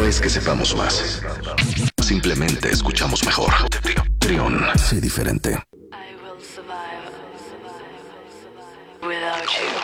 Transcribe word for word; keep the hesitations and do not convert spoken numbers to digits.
es que sepamos más. Simplemente escuchamos mejor. Trión, sé diferente. I will survive without you.